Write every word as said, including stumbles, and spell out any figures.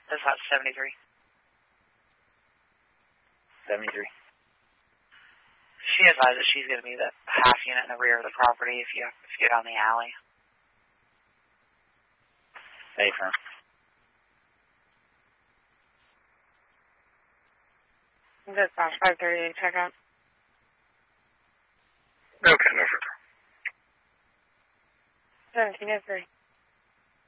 That's about seventy-three. seventy-three. She advised that she's going to be the half unit in the rear of the property if you if you get down the alley. Hey, firm. Dispatch five thirty-eight, check out. Okay, no further. seventeen oh three.